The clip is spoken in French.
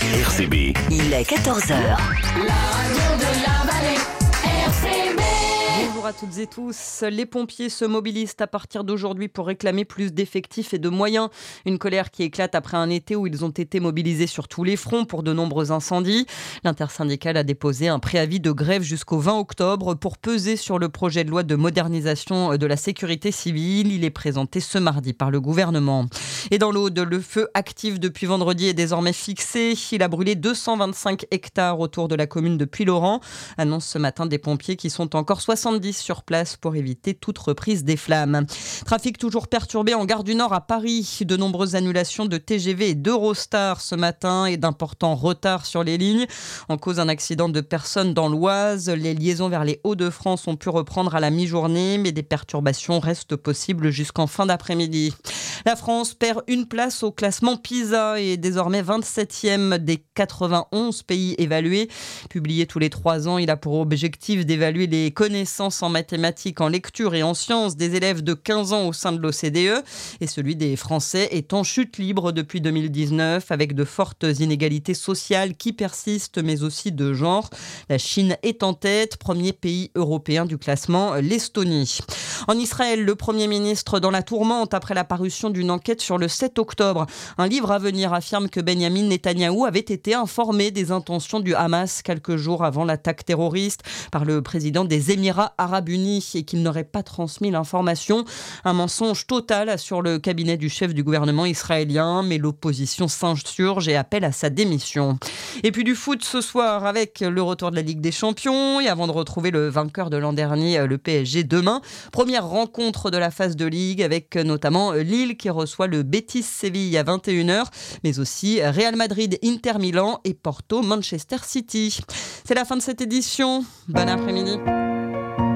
RCB. Il est 14h. La radio de la vallée, RCB. Bonjour à toutes et tous. Les pompiers se mobilisent à partir d'aujourd'hui pour réclamer plus d'effectifs et de moyens. Une colère qui éclate après un été où ils ont été mobilisés sur tous les fronts pour de nombreux incendies. L'intersyndicale a déposé un préavis de grève jusqu'au 20 octobre pour peser sur le projet de loi de modernisation de la sécurité civile. Il est présenté ce mardi par le gouvernement. Et dans l'Aude, le feu actif depuis vendredi est désormais fixé. Il a brûlé 225 hectares autour de la commune de Puylaurens. Annonce ce matin des pompiers qui sont encore 70 sur place pour éviter toute reprise des flammes. Trafic toujours perturbé en gare du Nord à Paris. De nombreuses annulations de TGV et d'Eurostar ce matin et d'importants retards sur les lignes. En cause un accident de personnes dans l'Oise. Les liaisons vers les Hauts-de-France ont pu reprendre à la mi-journée, mais des perturbations restent possibles jusqu'en fin d'après-midi. La France perd une place au classement PISA et est désormais 27e des 91 pays évalués. Publié tous les 3 ans, il a pour objectif d'évaluer les connaissances en mathématiques, en lecture et en sciences des élèves de 15 ans au sein de l'OCDE. Et celui des Français est en chute libre depuis 2019 avec de fortes inégalités sociales qui persistent mais aussi de genre. La Chine est en tête, premier pays européen du classement, l'Estonie. En Israël, le Premier ministre dans la tourmente après la parution d'une enquête sur le 7 octobre. Un livre à venir affirme que Benyamin Netanyahou avait été informé des intentions du Hamas quelques jours avant l'attaque terroriste par le président des Émirats arabes unis et qu'il n'aurait pas transmis l'information. Un mensonge total assure le cabinet du chef du gouvernement israélien, mais l'opposition s'insurge et appelle à sa démission. Et puis du foot ce soir avec le retour de la Ligue des Champions et avant de retrouver le vainqueur de l'an dernier, le PSG demain. Première rencontre de la phase de Ligue avec notamment Lille qui reçoit le Betis Séville à 21h, mais aussi Real Madrid, Inter Milan et Porto, Manchester City. C'est la fin de cette édition. Bon après-midi.